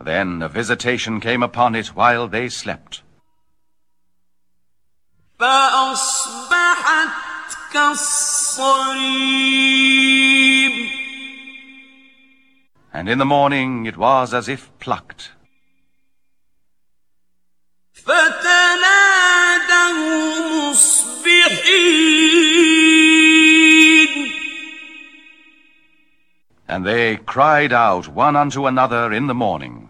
Then a visitation came upon it while they slept. فأصبحت كالصريم. And in the morning it was as if plucked. فتنادوا مصبحين. And they cried out one unto another in the morning.